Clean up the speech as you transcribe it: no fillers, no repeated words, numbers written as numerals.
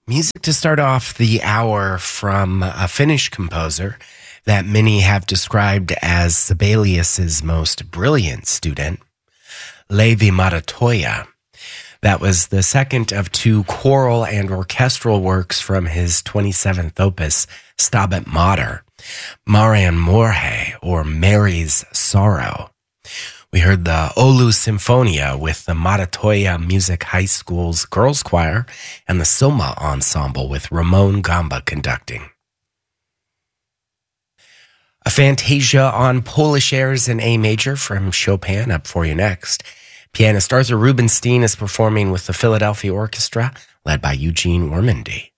Music to start off the hour from a Finnish composer that many have described as Sibelius's most brilliant student, Levi Madatoja. That was the second of two choral and orchestral works from his 27th opus, Stabat Mater, Marian Morhe, or Mary's Sorrow. We heard the Oulu Symphonia with the Madatoja Music High School's Girls Choir and the Soma Ensemble with Ramon Gamba conducting. A Fantasia on Polish airs in A major from Chopin up for you next. Pianist Arthur Rubinstein is performing with the Philadelphia Orchestra, led by Eugene Ormandy.